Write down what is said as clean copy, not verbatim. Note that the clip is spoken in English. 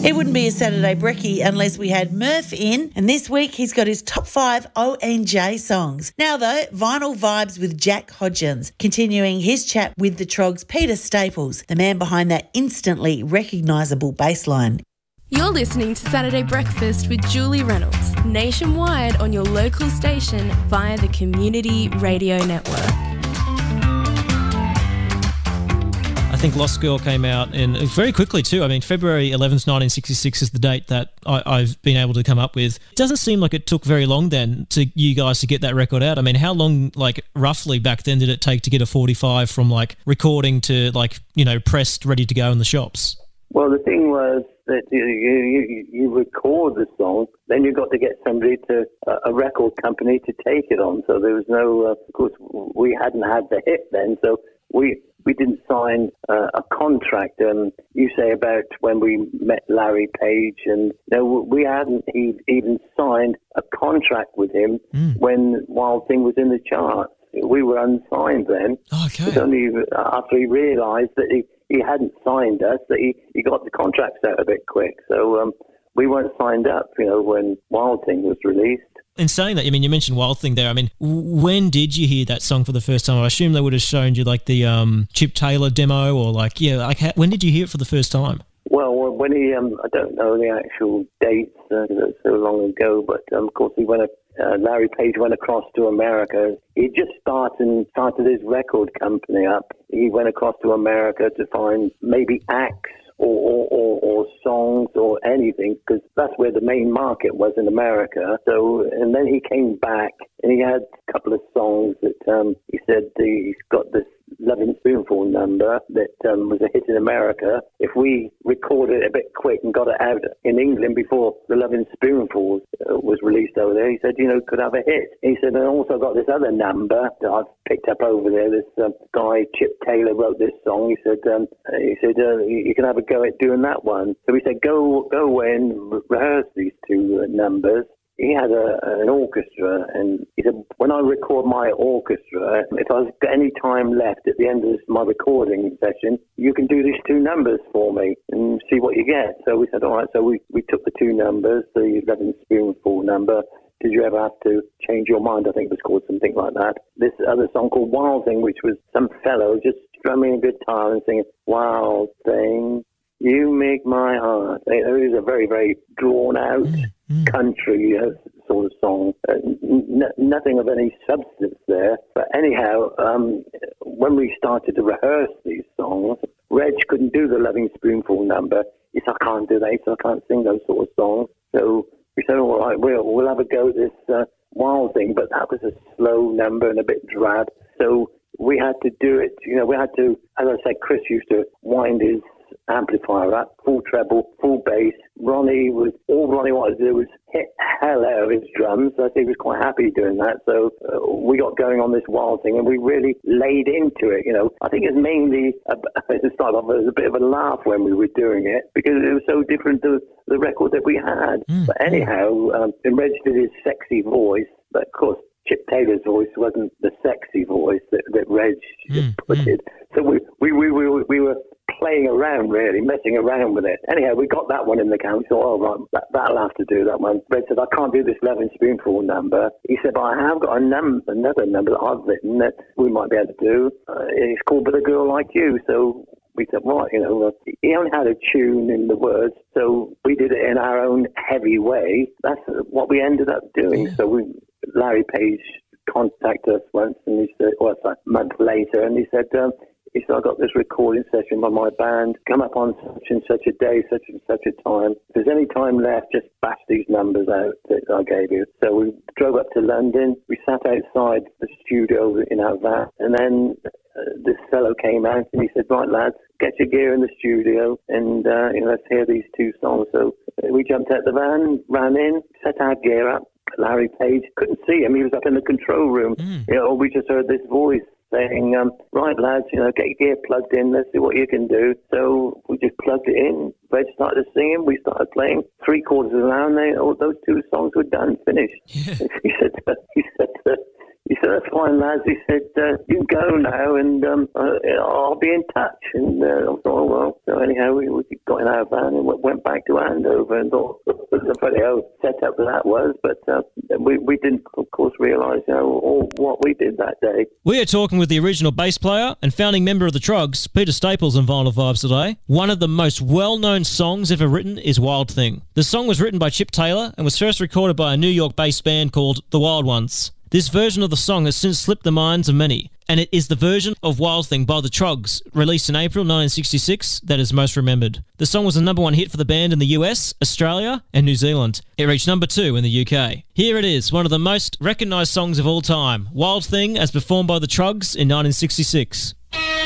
It wouldn't be a Saturday Brekkie unless we had Murph in, and this week he's got his top 5 ONJ songs. Now though, Vinyl Vibes with Jack Hodgins, continuing his chat with the Trog's Peter Staples, the man behind that instantly recognisable bass line. You're listening to Saturday Breakfast with Julie Reynolds, nationwide on your local station via the Community Radio Network. I think Lost Girl came out and very quickly too. I mean, February 11th, 1966 is the date that I've been able to come up with. It doesn't seem like it took very long then to you guys to get that record out. I mean, how long, like roughly back then, did it take to get a 45 from like recording to like, you know, pressed, ready to go in the shops? Well, the thing was that you record the song, then you got to get somebody to a record company to take it on. So there was no, of course, we hadn't had the hit then, so we didn't sign a contract. You say about when we met Larry Page, and no, we hadn't even signed a contract with him when Wild Thing was in the charts. We were unsigned then. Okay. It was only after he realised that he hadn't signed us that he got the contracts out a bit quick. So we weren't signed up, you know, when Wild Thing was released. In saying that, I mean, you mentioned Wild Thing there. I mean, when did you hear that song for the first time? I assume they would have shown you like the Chip Taylor demo, or like, yeah, like when did you hear it for the first time? Well, when he, I don't know the actual dates, it's so long ago, but of course Larry Page went across to America. He just started his record company up. He went across to America to find maybe acts or songs or anything, because that's where the main market was in America. So, and then he came back and he had a couple of songs that he said he's got this Lovin' Spoonful number that was a hit in America. If we recorded it a bit quick and got it out in England before the Lovin' Spoonful was released over there, he said, you know, could have a hit. He said, I also got this other number that I've picked up over there. This guy, Chip Taylor, wrote this song. He said, you can have a go at doing that one. So we said, go away and rehearse these two numbers. He had an orchestra, and he said, when I record my orchestra, if I've got any time left at the end of my recording session, you can do these two numbers for me and see what you get. So we said, all right. So we took the two numbers, the Lovin' Spoonful number. Did you ever have to change your mind? I think it was called something like that. This other song called Wild Thing, which was some fellow just strumming a guitar and singing, Wild Thing, you make my heart. It was a very, very drawn-out country sort of song. Nothing of any substance there. But anyhow, when we started to rehearse these songs, Reg couldn't do the Lovin' Spoonful number. He said, I can't do that. He said, I can't sing those sort of songs. So we said, all right, we'll have a go at this Wild Thing. But that was a slow number and a bit drab. So we had to do it. You know, we had to, as I said, Chris used to wind his amplifier up, full treble, full bass. All Ronnie wanted to do was hit hell out of his drums. I think he was quite happy doing that. So we got going on this Wild Thing, and we really laid into it. You know, I think it's mainly it started off as a bit of a laugh when we were doing it, because it was so different to the record that we had. But anyhow, and Reg did his sexy voice, but of course Chip Taylor's voice wasn't the sexy voice that Reg put it. So we were playing around, really, messing around with it. Anyhow, we got that one in the count. So, oh, right, that'll have to do that one. Reg said, I can't do this Lovin' Spoonful number. He said, but I have got another number that I've written that we might be able to do. It's called But a Girl Like You. So we said, right, you know, he only had a tune in the words, so we did it in our own heavy way. That's what we ended up doing. So Larry Page contacted us once, and he said, well, a month later, and he said, I got this recording session by my band. Come up on such and such a day, such and such a time. If there's any time left, just bash these numbers out that I gave you. So we drove up to London. We sat outside the studio in our van, and then this fellow came out and he said, right, lads, get your gear in the studio and let's hear these two songs. So we jumped out the van, ran in, set our gear up. Larry Page, couldn't see him. He was up in the control room. You know, we just heard this voice saying, right, lads, you know, get your gear plugged in. Let's see what you can do. So we just plugged it in. Reg started singing. We started playing. 3/4 of an hour, and those two songs were done, finished. Yeah. He said, He said, that's fine, lads. He said, you go now and I'll be in touch. And I thought, oh, well. So anyhow, we got in our van and went back to Andover and thought what a funny old setup that was. But we didn't, of course, realise all what we did that day. We are talking with the original bass player and founding member of the Trogs, Peter Staples, on Vinyl Vibes today. One of the most well-known songs ever written is Wild Thing. The song was written by Chip Taylor and was first recorded by a New York-based band called The Wild Ones. This version of the song has since slipped the minds of many, and it is the version of Wild Thing by the Trogs, released in April 1966, that is most remembered. The song was a #1 hit for the band in the US, Australia, and New Zealand. It reached #2 in the UK. Here it is, one of the most recognised songs of all time, Wild Thing, as performed by the Trogs in 1966.